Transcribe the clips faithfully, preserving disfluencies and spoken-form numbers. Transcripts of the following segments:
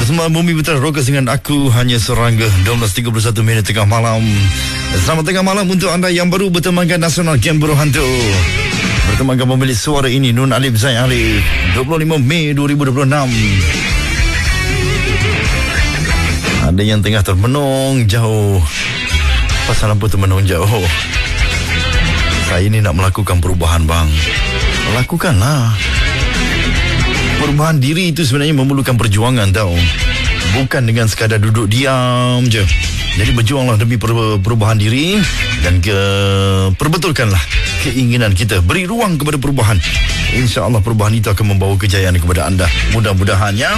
Bersama Bumi Putra Rockers dengan aku hanya serangga dua belas tiga puluh satu minit tengah malam. Selamat tengah malam untuk anda yang baru bertemankan Nasional Game Buruh Hantu. Bertemankan pemilik suara ini Nun Alif Zain Alif. dua puluh lima Mei dua ribu dua puluh enam. Ada yang tengah termenung jauh. Pasal apa termenung jauh? Saya ni nak melakukan perubahan, bang. Lakukanlah. Perubahan diri itu sebenarnya memerlukan perjuangan, tau. Bukan dengan sekadar duduk diam je. Jadi berjuanglah demi perubahan diri dan ke perbetulkanlah keinginan kita. Beri ruang kepada perubahan. InsyaAllah perubahan itu akan membawa kejayaan kepada anda. Mudah-mudahannya.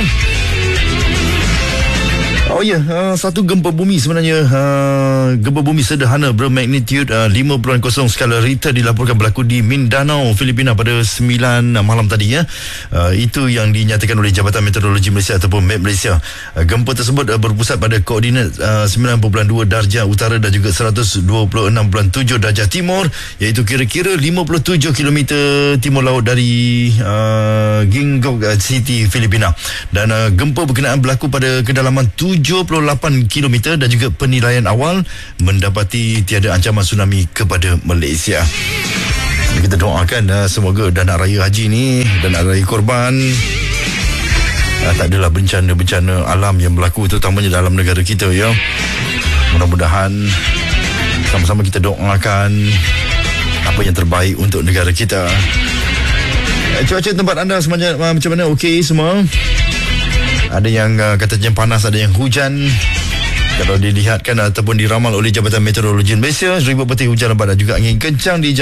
Oh ya, yeah, uh, satu gempa bumi sebenarnya uh, gempa bumi sederhana bermagnitude uh, lima perpuluhan kosong skala Richter dilaporkan berlaku di Mindanao, Filipina pada sembilan uh, malam tadi ya. Uh, itu yang dinyatakan oleh Jabatan Meteorologi Malaysia ataupun M E T Malaysia. Uh, gempa tersebut uh, berpusat pada koordinat uh, sembilan perpuluhan dua darjah utara dan juga seratus dua puluh enam perpuluhan tujuh darjah timur, iaitu kira-kira lima puluh tujuh kilometer timur laut dari uh, Gingok uh, City, Filipina. Dan uh, gempa berkenaan berlaku pada kedalaman tujuh puluh lapan kilometer dan juga penilaian awal mendapati tiada ancaman tsunami kepada Malaysia. Kita doakan uh, semoga dana raya haji ni, dana raya korban, uh, tak adalah bencana-bencana alam yang berlaku terutamanya dalam negara kita ya. Mudah-mudahan sama-sama kita doakan apa yang terbaik untuk negara kita. Uh, cuaca tempat anda semuanya uh, macam mana? Okey semua? Ada yang uh, katanya panas, ada yang hujan. Kalau dilihatkan ataupun diramal oleh Jabatan Meteorologi Malaysia, ribuan petir hujan lebat dan juga angin kencang di